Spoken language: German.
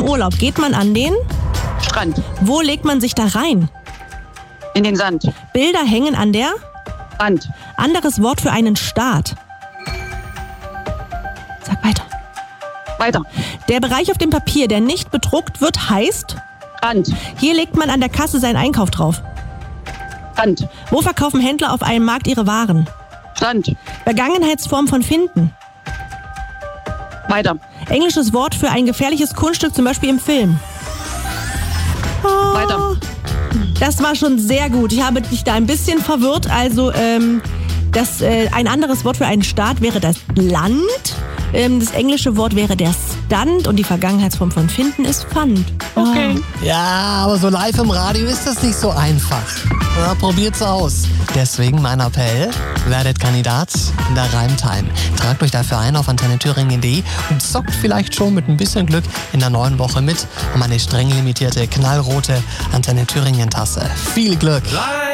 Urlaub geht man an den? Strand. Wo legt man sich da rein? In den Sand. Bilder hängen an der? Wand. Anderes Wort für einen Staat. Sag weiter. Weiter. Der Bereich auf dem Papier, der nicht bedruckt wird, heißt? Rand. Hier legt man an der Kasse seinen Einkauf drauf. Rand. Wo verkaufen Händler auf einem Markt ihre Waren? Stand. Vergangenheitsform von finden. Weiter. Englisches Wort für ein gefährliches Kunststück, zum Beispiel im Film. Weiter. Das war schon sehr gut. Ich habe dich da ein bisschen verwirrt. Also ein anderes Wort für einen Staat wäre das Land. Das englische Wort wäre der Stand und die Vergangenheitsform von finden ist Pfand. Okay. Ja, aber so live im Radio ist das nicht so einfach. Ja, probiert's aus. Deswegen mein Appell, werdet Kandidat in der Reimtime. Tragt euch dafür ein auf antennethüringen.de und zockt vielleicht schon mit ein bisschen Glück in der neuen Woche mit um eine streng limitierte, knallrote Antenne Thüringen-Tasse. Viel Glück!